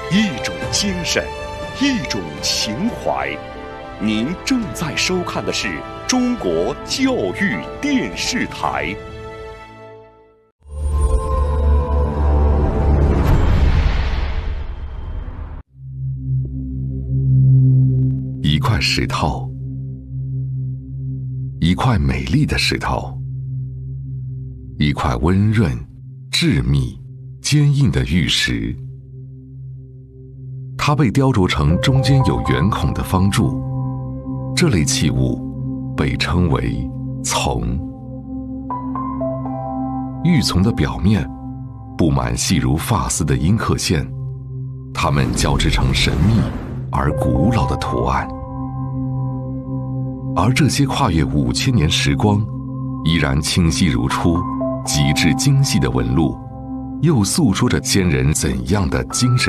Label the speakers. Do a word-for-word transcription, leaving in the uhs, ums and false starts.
Speaker 1: 一种精神，一种情怀。您正在收看的是中国教育电视台。
Speaker 2: 一块石头，一块美丽的石头，一块温润、致密、坚硬的玉石。它被雕琢成中间有圆孔的方柱，这类器物被称为琮。玉琮的表面布满细如发丝的阴刻线，它们交织成神秘而古老的图案。而这些跨越五千年时光，依然清晰如初、极致精细的纹路，又诉说着先人怎样的精神